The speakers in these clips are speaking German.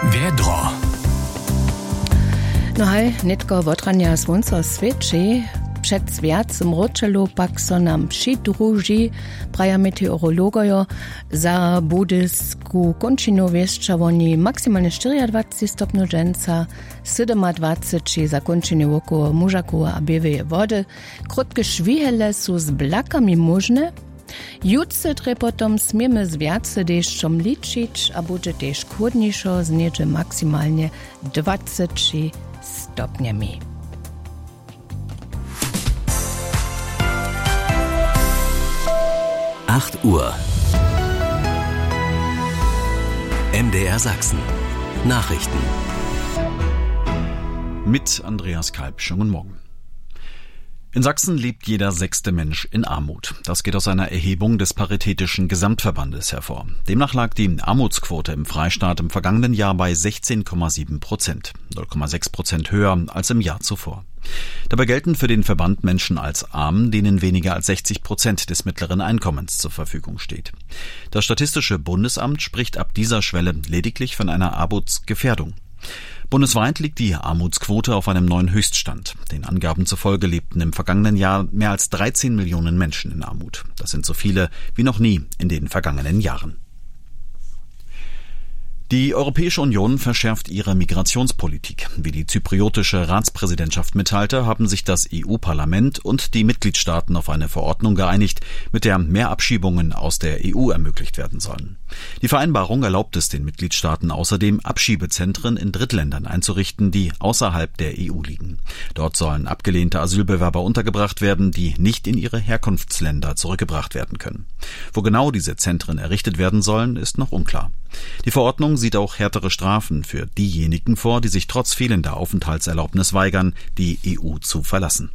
Wiedro. No hej, netko wotranja słońca świeci. Przed światcem roczelo pak so nam przydruży, praja meteorologojo, za budysku končinu wieszcza oni maksymalnie 24 stopni dżęca, 27 za končinu około mużaku a bieweje wody. Krótkie szwihele są z blakami możne. Jutce potom smiemy z wiacy deszczom liczyć, a będzie też chłodniejszo z niedzie maksymalnie 23 stopniami. Uhr. MDR Sachsen. Nachrichten. Mit Andreas Kalb. Schönen Morgen. In Sachsen lebt jeder 6. Mensch in Armut. Das geht aus einer Erhebung des Paritätischen Gesamtverbandes hervor. Demnach lag die Armutsquote im Freistaat im vergangenen Jahr bei 16,7%, 0,6% höher als im Jahr zuvor. Dabei gelten für den Verband Menschen als arm, denen weniger als 60% des mittleren Einkommens zur Verfügung steht. Das Statistische Bundesamt spricht ab dieser Schwelle lediglich von einer Armutsgefährdung. Bundesweit liegt die Armutsquote auf einem neuen Höchststand. Den Angaben zufolge lebten im vergangenen Jahr mehr als 13 Millionen Menschen in Armut. Das sind so viele wie noch nie in den vergangenen Jahren. Die Europäische Union verschärft ihre Migrationspolitik. Wie die zypriotische Ratspräsidentschaft mitteilte, haben sich das EU-Parlament und die Mitgliedstaaten auf eine Verordnung geeinigt, mit der mehr Abschiebungen aus der EU ermöglicht werden sollen. Die Vereinbarung erlaubt es den Mitgliedstaaten außerdem, Abschiebezentren in Drittländern einzurichten, die außerhalb der EU liegen. Dort sollen abgelehnte Asylbewerber untergebracht werden, die nicht in ihre Herkunftsländer zurückgebracht werden können. Wo genau diese Zentren errichtet werden sollen, ist noch unklar. Die Verordnung sieht auch härtere Strafen für diejenigen vor, die sich trotz fehlender Aufenthaltserlaubnis weigern, die EU zu verlassen.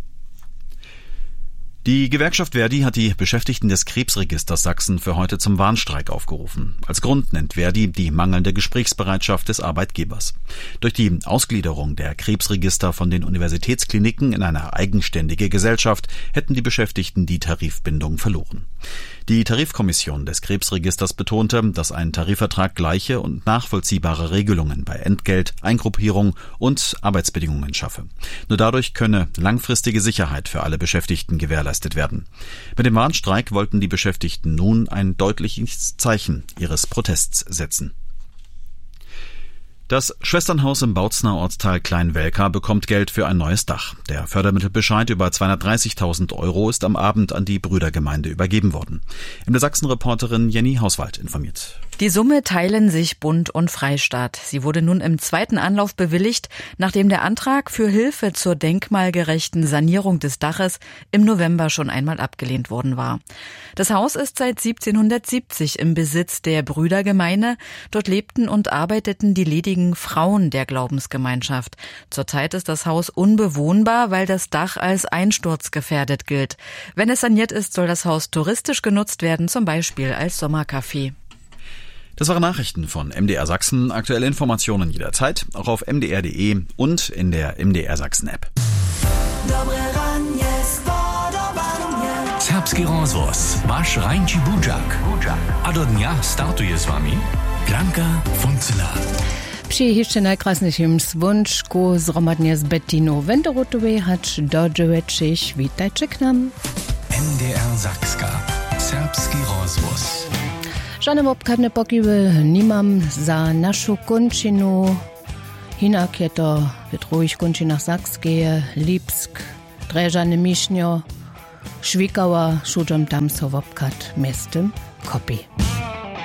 Die Gewerkschaft Verdi hat die Beschäftigten des Krebsregisters Sachsen für heute zum Warnstreik aufgerufen. Als Grund nennt Verdi die mangelnde Gesprächsbereitschaft des Arbeitgebers. Durch die Ausgliederung der Krebsregister von den Universitätskliniken in eine eigenständige Gesellschaft hätten die Beschäftigten die Tarifbindung verloren. Die Tarifkommission des Krebsregisters betonte, dass ein Tarifvertrag gleiche und nachvollziehbare Regelungen bei Entgelt, Eingruppierung und Arbeitsbedingungen schaffe. Nur dadurch könne langfristige Sicherheit für alle Beschäftigten gewährleistet werden. Mit dem Warnstreik wollten die Beschäftigten nun ein deutliches Zeichen ihres Protests setzen. Das Schwesternhaus im Bautzner Ortsteil Kleinwelka bekommt Geld für ein neues Dach. Der Fördermittelbescheid über 230.000 € ist am Abend an die Brüdergemeinde übergeben worden. MDR Sachsen-Reporterin Jenny Hauswald informiert. Die Summe teilen sich Bund und Freistaat. Sie wurde nun im zweiten Anlauf bewilligt, nachdem der Antrag für Hilfe zur denkmalgerechten Sanierung des Daches im November schon einmal abgelehnt worden war. Das Haus ist seit 1770 im Besitz der Brüdergemeinde. Dort lebten und arbeiteten die ledigen Frauen der Glaubensgemeinschaft. Zurzeit ist das Haus unbewohnbar, weil das Dach als einsturzgefährdet gilt. Wenn es saniert ist, soll das Haus touristisch genutzt werden, zum Beispiel als Sommercafé. Das waren Nachrichten von MDR Sachsen. Aktuelle Informationen jederzeit, auch auf mdr.de und in der MDR Sachsen App. Serbski rozvoz, vaš Rajnči Budžak. A do dňa startuje s vami Blanka Funzela. Przy jeszcze najkrasniejszym słonczku zromadnie z Bettino Wenderotowej hacz dożyweczych. Witajcie k nam. MDR Sakska. Serbski rozvoz. Żadne obkadne pokiwy nie mam za naszą končinu. Hinak je to w drugich končinach Sakskeje, Lipsk, Dreżane Mišnjo, Švikała, šuđom tam so obkad mestem kopi.